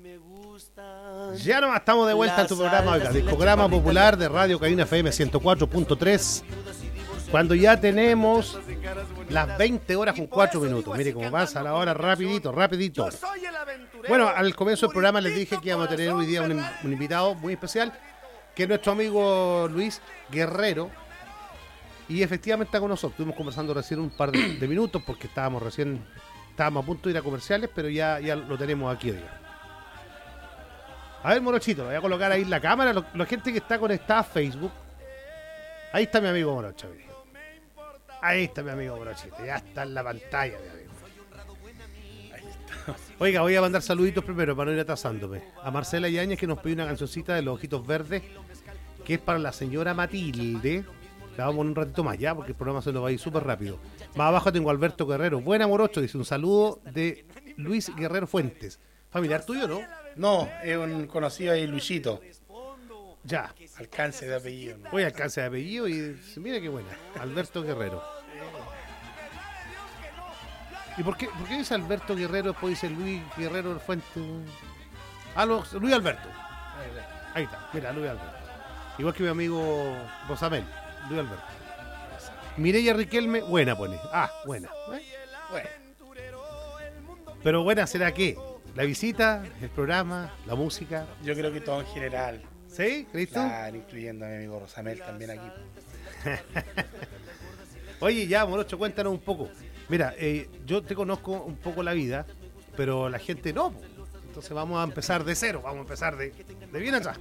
Ya nomás estamos de vuelta en tu programa, oiga, Discograma Popular de Radio Cabina FM 104.3. Cuando ya tenemos las 20 horas con 4 minutos. Mire cómo pasa la hora rapidito. Bueno, al comienzo del programa les dije que íbamos a tener hoy día un invitado muy especial, que es nuestro amigo Luis Guerrero. Y efectivamente está con nosotros. Estuvimos conversando recién un par de minutos porque estábamos a punto de ir a comerciales, pero ya lo tenemos aquí, oiga. A ver, Morochito, lo voy a colocar ahí en la cámara. La gente que está conectada a Facebook. Ahí está mi amigo Morocho. Ahí está mi amigo Morochito. Ya está en la pantalla, mi amigo. Ahí está. Oiga, voy a mandar saluditos primero para no ir atrasándome. A Marcela Yáñez, que nos pidió una cancioncita de Los Ojitos Verdes, que es para la señora Matilde. La vamos a poner un ratito más ya, porque el programa se nos va a ir súper rápido. Más abajo tengo a Alberto Guerrero. Buena, Morocho, dice un saludo de Luis Guerrero Fuentes. ¿Familiar tuyo, no? No, es un conocido ahí, Luisito. Ya. Alcance de apellido. ¿No? Oye, alcance de apellido y mira qué buena. Alberto Guerrero. ¿Y por qué dice Alberto Guerrero después dice Luis Guerrero Fuentes? Luis Alberto. Ahí está, mira, Luis Alberto. Igual que mi amigo Rosamel, Luis Alberto. Mireya Riquelme, buena pone. Buena. Bueno. Pero buena será qué? La visita, el programa, la música. Yo creo que todo en general. ¿Sí? ¿Crees tú? Claro, incluyendo a mi amigo Rosamel también aquí. Oye, ya, Morocho, cuéntanos un poco. Mira, yo te conozco un poco la vida, pero la gente no. Entonces vamos a empezar de cero, vamos a empezar de bien atrás.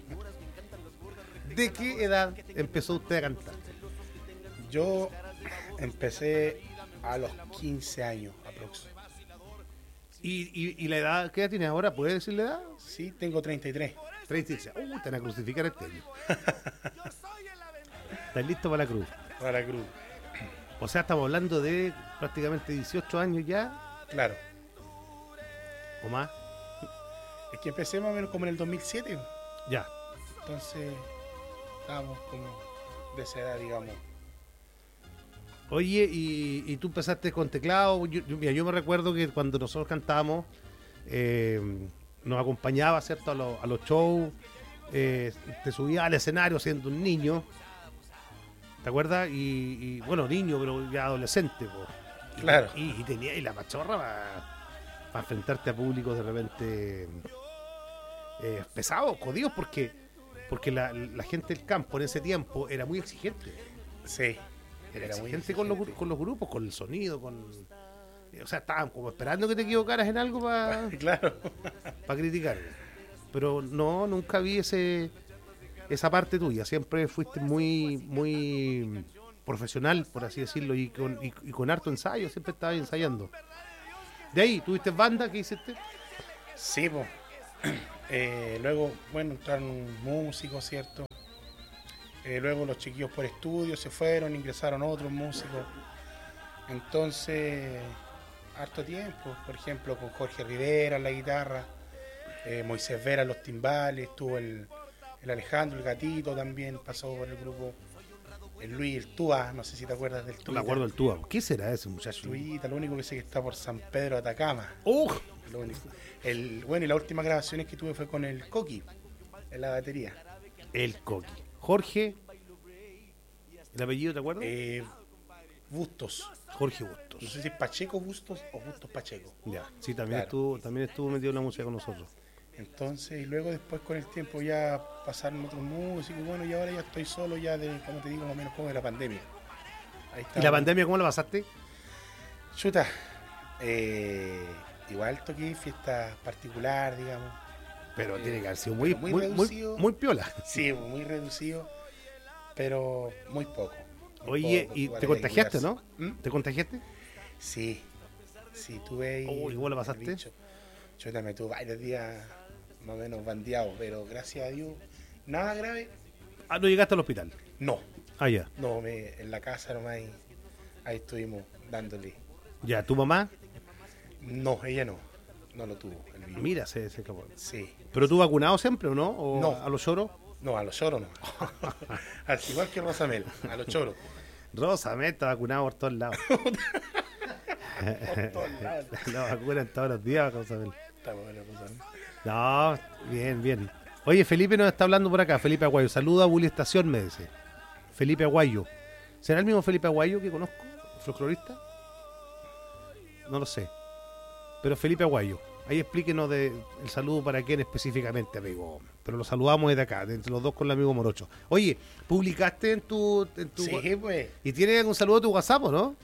¿De qué edad empezó usted a cantar? Yo empecé a los 15 años aproximadamente. ¿Y la edad? ¿Qué edad tienes ahora? ¿Puedes decir la edad? Sí, tengo 33. 36. Te van a crucificar este año. ¿Estás listo para la cruz? Para la cruz. O sea, estamos hablando de prácticamente 18 años ya. Claro. ¿O más? Es que empecé más o menos como en el 2007. Ya. Entonces, estábamos como de esa edad, digamos. Oye, y tú empezaste con teclado. Yo me recuerdo que cuando nosotros cantábamos, nos acompañaba, ¿cierto? A los shows, te subía al escenario siendo un niño, ¿te acuerdas? Y bueno, niño, pero ya adolescente, pues. Claro. Y tenía la pachorra para enfrentarte a públicos de repente pesados, jodidos, porque la gente del campo en ese tiempo era muy exigente. Sí. Era exigente con los grupos, con el sonido, o sea, estaban como esperando que te equivocaras en algo para claro, criticar. Pero no, nunca vi esa parte tuya. Siempre fuiste muy profesional, por así decirlo, y con harto ensayo. Siempre estabas ensayando. De ahí, ¿tuviste banda? ¿Qué hiciste? Sí, pues. Luego, bueno, entraron músicos, ¿cierto? Luego los chiquillos por estudio se fueron, ingresaron otros músicos. Entonces, harto tiempo, por ejemplo, con Jorge Rivera en la guitarra, Moisés Vera en los timbales, estuvo el Alejandro, el Gatito también, pasó por el grupo, el Luis, el Túa, no sé si te acuerdas del Túa. Me acuerdo del Túa. ¿Qué será ese muchacho? Tuita, lo único que sé que está por San Pedro de Atacama. Lo único. Bueno, y las últimas grabaciones que tuve fue con el Coqui, en la batería. El Coqui. Jorge, ¿el apellido te acuerdas? Bustos. Jorge Bustos. No sé si es Pacheco Bustos o Bustos Pacheco. Ya, sí, también estuvo metido en la música con nosotros. Entonces, y luego después con el tiempo ya pasaron otros músicos, bueno, y ahora ya estoy solo ya de, como te digo, más o menos como de la pandemia. Ahí está. ¿Y la pandemia cómo la pasaste? Chuta, igual toqué fiesta particular, digamos. Pero tiene que haber sido muy reducido. Muy piola. Sí, muy reducido, pero muy poco. Oye, poco, ¿y te contagiaste, no? ¿Mm? ¿Te contagiaste? Sí, tuve ahí. ¿Y vos la pasaste? Chuta, me tuve varios días más o menos bandeado, pero gracias a Dios, nada grave. ¿No llegaste al hospital? No. Ya. No, en la casa nomás, ahí estuvimos dándole. Ya, ¿tu mamá? No, ella no lo tuvo. El virus. Mira, se escapó. Sí. ¿Pero tú vacunado siempre o no? ¿O no. ¿A los choros? No, a los choros no. Al igual que Rosamel, a los choros. Rosamel está vacunado por todos lados. Por todos lados. La vacunan todos los días, Rosamel. Está bueno, Rosamel. No, bien, bien. Oye, Felipe nos está hablando por acá, Felipe Aguayo. Saluda a Bully Estación, me dice. Felipe Aguayo. ¿Será el mismo Felipe Aguayo que conozco? ¿Folclorista? No lo sé. Pero Felipe Aguayo. Ahí explíquenos el saludo para quién específicamente, amigo. Pero lo saludamos desde acá, de entre los dos con el amigo Morocho. Oye, ¿publicaste en tu Sí, pues. ¿Y tienes algún saludo a tu WhatsApp o no?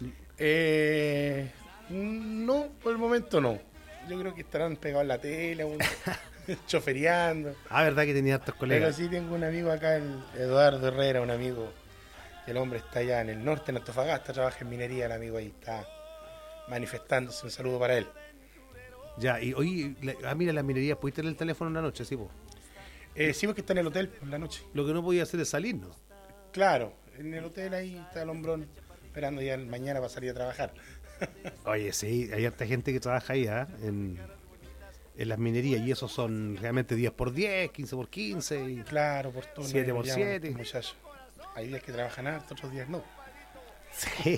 No, por el momento no. Yo creo que estarán pegados en la tele, chofereando. Ah, verdad que tenía hartos colegas. Pero sí tengo un amigo acá, el Eduardo Herrera, un amigo. El hombre está allá en el norte, en Antofagasta, trabaja en minería, el amigo ahí está manifestándose. Un saludo para él. Ya, y oye, mira, la minería, ¿pudiste tener el teléfono en la noche, sí, po? Sí, porque está en el hotel por la noche. Lo que no podía hacer es salir, ¿no? Claro, en el hotel ahí está el hombrón esperando ya mañana para salir a trabajar. Oye, sí, hay harta gente que trabaja ahí, en las minerías, y esos son realmente 10x10, 15x15. Y claro, por turno. 7x7. Muchachos. Hay días que trabajan harto, otros días no. Sí.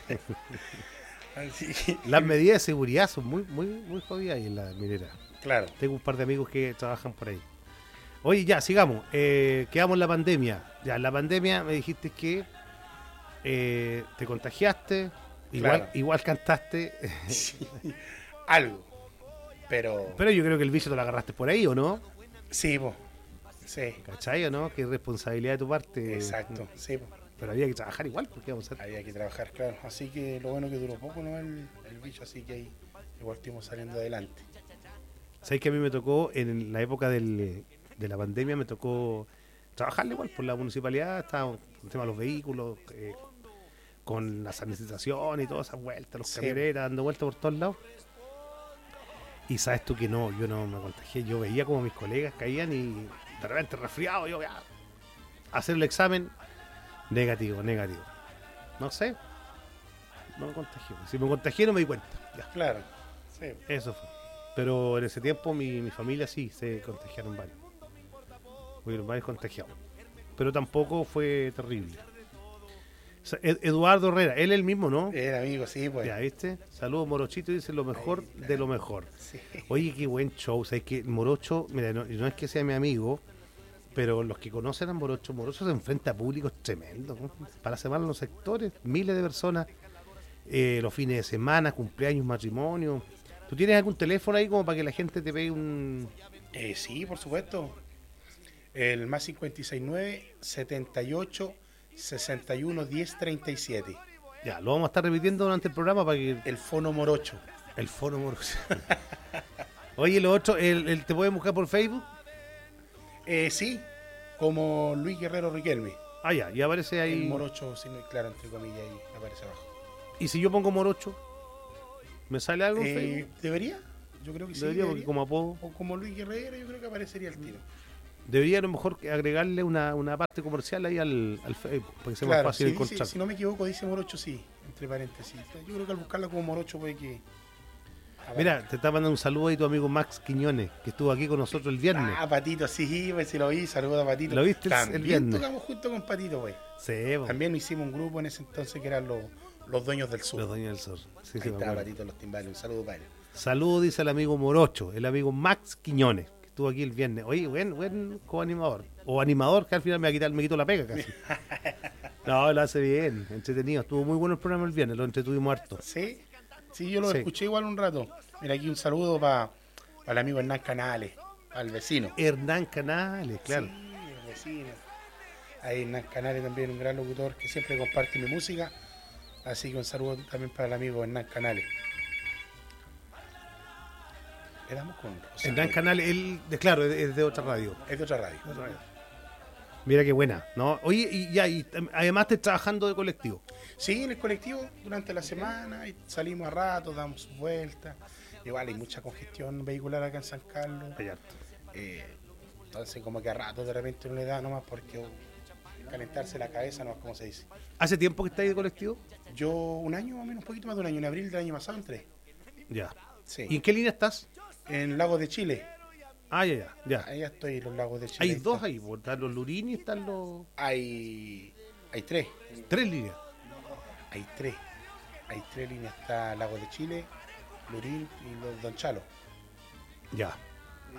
Así que, Las medidas de seguridad son muy, muy, muy jodidas ahí en la minera. claro. Tengo un par de amigos que trabajan por ahí. Oye, ya, sigamos. Quedamos en la pandemia. Ya, en la pandemia me dijiste que te contagiaste, Claro. igual cantaste. Sí, algo. Pero Pero yo creo que el bicho te lo agarraste por ahí, ¿o no? sí, po. Sí. ¿Cachai o no? Qué responsabilidad de tu parte. Exacto. Sí, po. Pero había que trabajar igual, porque vamos a hacer. Había que trabajar, claro. Así que lo bueno que duró poco, ¿no? El bicho, así que ahí igual estuvimos saliendo adelante. ¿Sabes que a mí me tocó, en la época de la pandemia, me tocó trabajar igual por la municipalidad? Estaba con el tema de los vehículos, con la sanitización y todas esas vueltas, los Sí. camioneros dando vueltas por todos lados. Y sabes tú que no, yo no me contagié. Yo veía como mis colegas caían y de repente resfriado, yo ya, hacer el examen, negativo. No sé, no me contagié. Si me contagié no me di cuenta. Ya, Claro. Sí. eso fue. Pero en ese tiempo mi familia sí se contagiaron varios. Hubieron varios contagiados. Pero tampoco fue terrible. O sea, Eduardo Herrera, él es el mismo, ¿no? Era amigo, sí, pues. Ya, ¿viste? Saludos, Morochito, dice lo mejor Ahí está. de lo mejor. Sí. Oye, qué buen show. ¿Sabes que Morocho, mira, no es que sea mi amigo, pero los que conocen a Morocho se enfrenta a públicos tremendos, ¿no? Para semana en los sectores, miles de personas, los fines de semana, cumpleaños, matrimonio. ¿Tú tienes algún teléfono ahí como para que la gente te pegue un...? Sí, por supuesto. El más 569-78-61-10-37. Ya, lo vamos a estar repitiendo durante el programa para que... El fono morocho. El foro Morocho. Oye, lo otro, ¿te pueden buscar por Facebook? Sí, como Luis Guerrero Riquelme. Ah, ya, y aparece ahí... El morocho, si no es claro, entre comillas, ahí aparece abajo. ¿Y si yo pongo Morocho? ¿Me sale algo en Facebook? ¿Debería? Yo creo que sí. Debería, porque como apodo... O como Luis Guerrero, yo creo que aparecería el tiro. Debería a lo mejor agregarle una parte comercial ahí al Facebook, para que sea más Claro, fácil sí, encontrar. si no me equivoco, dice morocho, sí, entre paréntesis. Yo creo que al buscarla como morocho puede que... Mira, te está mandando un saludo ahí tu amigo Max Quiñones, que estuvo aquí con nosotros el viernes. Ah, Patito, sí, pues si lo vi, saludos a Patito. ¿Lo viste el También viernes? tocamos junto con Patito, pues. Sí, po, También hicimos un grupo en ese entonces que eran los dueños del sur. los dueños del sur. Sí, Ahí sí, me está acuerdo. Patito, los timbales, un saludo para él. Saludo, dice el amigo Morocho, el amigo Max Quiñones, que estuvo aquí el viernes. Oye, buen coanimador. O animador, que al final me quitó la pega casi. No, lo hace bien, entretenido. Estuvo muy bueno el programa el viernes, lo entretuvimos harto. Sí, sí, yo lo Sí. escuché igual un rato. Mira, aquí un saludo para el amigo Hernán Canales, al vecino. Hernán Canales, claro. Sí, el vecino. Ahí Hernán Canales también, un gran locutor que siempre comparte mi música. Así que un saludo también para el amigo Hernán Canales. Le damos con Rosa. Hernán Canales, claro, es de otra radio. Es de otra radio. Mira qué buena, ¿no? Oye, y además estás trabajando de colectivo. Sí, en el colectivo durante la semana y salimos a rato, damos sus vueltas. Igual hay mucha congestión vehicular acá en San Carlos. Hay harto. Entonces como que a rato de repente no le da nomás porque calentarse la cabeza nomás, como se dice. ¿Hace tiempo que estáis de colectivo? Yo un año, más o menos, un poquito más de un año, en abril del año pasado entré. Ya. Sí. ¿Y en qué línea estás? En Lagos de Chile. Ah, ya. Ahí estoy en los Lagos de Chile. Hay Ahí dos está. ahí, pues, están los Lurini y están los... Hay tres. 3 líneas. Hay tres. Hay tres líneas. Está Lagos de Chile, Lurín y los Don Chalo. Ya.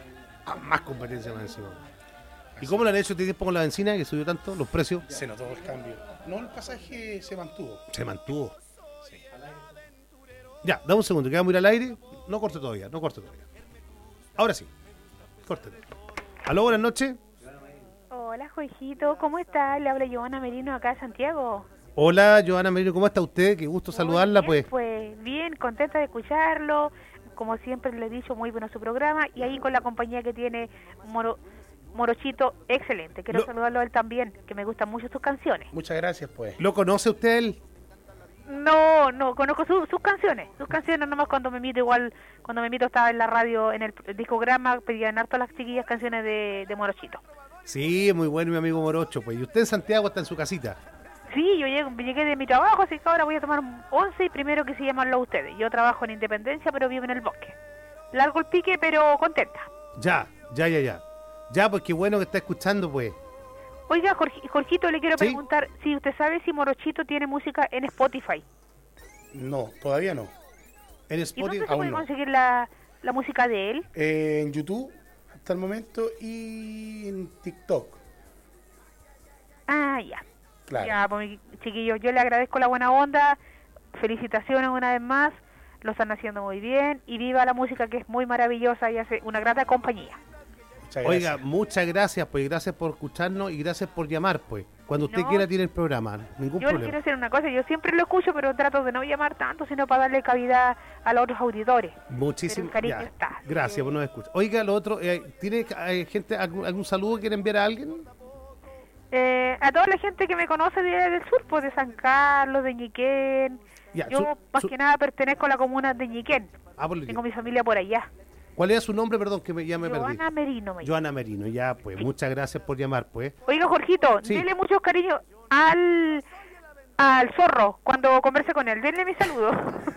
Más competencia más encima. ¿Y cómo lo han hecho este tiempo con la benzina que subió tanto, los precios? Se notó el cambio. No, el pasaje se mantuvo. Se mantuvo. Sí. Ya, dame un segundo, que vamos a ir al aire. No corte todavía. Ahora sí, corte. Aló, buenas noches. Hola, Jorgito, ¿cómo está? Le habla Joana Merino acá de Santiago. Hola, Joana Merino, ¿cómo está usted? Qué gusto saludarla, Muy bien, pues. Bien, contenta de escucharlo. Como siempre le he dicho, muy bueno su programa. Y ahí con la compañía que tiene Morochito, excelente. Quiero saludarlo a él también, que me gustan mucho sus canciones. Muchas gracias, pues. ¿Lo conoce usted él? No, conozco sus canciones. Sus canciones nomás cuando me invito, estaba en la radio, en el discograma, pedían harto las chiquillas canciones de Morochito. Sí, muy bueno mi amigo Morocho, pues. ¿Y usted en Santiago está en su casita? Sí, yo llegué de mi trabajo, así que ahora voy a tomar un 11 y primero que se llamarlo a ustedes. Yo trabajo en Independencia, pero vivo en el bosque. Largo el pique, pero contenta. Ya. Ya, pues qué bueno que está escuchando, pues. Oiga, Jorgito, le quiero ¿Sí? preguntar si usted sabe si Morochito tiene música en Spotify. No, todavía no. En ¿Y Spotify dónde se puede no. conseguir la música de él? En YouTube, hasta el momento, y en TikTok. Ah, ya. Claro. Ya, pues, chiquillos, yo le agradezco la buena onda. Felicitaciones una vez más. Lo están haciendo muy bien. Y viva la música, que es muy maravillosa y hace una grata compañía. Muchas Oiga, gracias. muchas gracias, pues. Gracias por escucharnos y gracias por llamar, pues. Cuando usted No, quiera tiene el programa. Ningún Yo le problema. quiero decir una cosa. Yo siempre lo escucho, pero trato de no llamar tanto, sino para darle cavidad a los otros auditores. Muchísimas Pero el cariño está. gracias, pues nos escucha. Oiga, lo otro, ¿tiene gente algún saludo que quiere enviar a alguien? A toda la gente que me conoce del sur, pues de San Carlos, de Ñiquén. Ya, Yo más que nada pertenezco a la comuna de Ñiquén. Pues, Tengo mi familia por allá. ¿cuál es su nombre? Perdón, que ya me perdí. Joana Merino me llamo. Joana Merino, ya, pues. Muchas gracias por llamar, pues. Oiga, Jorgito, Sí. dele muchos cariños al zorro cuando converse con él. Denle mi saludo.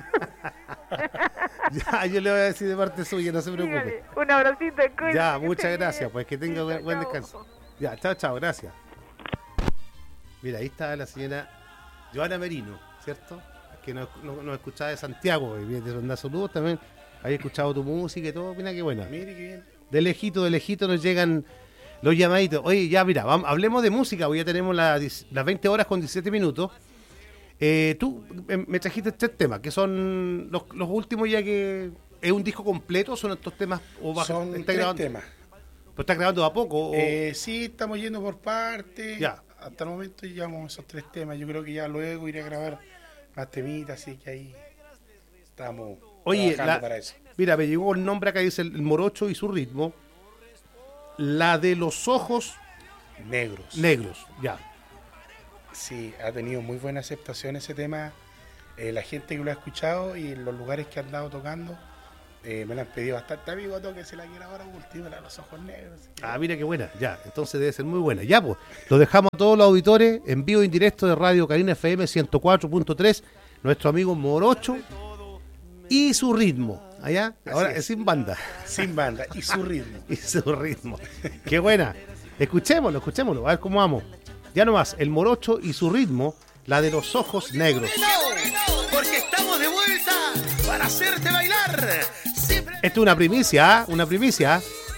Ya, yo le voy a decir de parte suya, no se preocupe. Dígale, un abracito. cuídate, Ya, que muchas esté gracias, bien. pues que tenga Chao, buen chao. descanso. Ya, chao, gracias. Mira, ahí está la señora Joana Merino, ¿cierto? Que nos escuchaba de Santiago, y de Ronda Saludos también. Había escuchado tu música y todo, mira qué buena. Mire qué bien. De lejito nos llegan los llamaditos. Oye, ya, mira, hablemos de música, porque ya tenemos las 20 horas con 17 minutos. Tú me trajiste 3 temas, que son los últimos ya que... ¿Es un disco completo? ¿Son estos temas? Son ¿Está 3 grabando? temas. ¿Pero estás grabando de a poco? Sí, estamos yendo por partes. Ya. Hasta el momento llevamos esos 3 temas. Yo creo que ya luego iré a grabar más temitas, así que ahí estamos trabajando para eso. Mira, me llegó el nombre acá, dice el Morocho y su ritmo. La de los ojos negros, ya. Sí, ha tenido muy buena aceptación ese tema. La gente que lo ha escuchado y en los lugares que han andado tocando me lo han pedido bastante. Amigo, tóquese la quiero ahora última, la de los ojos negros. Ah, mira qué buena, ya. Entonces debe ser muy buena. Ya, pues, lo dejamos a todos los auditores en vivo y en directo de Radio Carina FM 104.3. Nuestro amigo Morocho y su ritmo. Allá, ahora es sin banda. Sin banda y su ritmo. Y su ritmo. Qué buena. Escuchémoslo. A ver cómo vamos. Ya nomás, el Morocho y su ritmo, la de los ojos negros. Porque estamos de vuelta para hacerte bailar. Siempre... Esto es una primicia, ¿ah? Una primicia.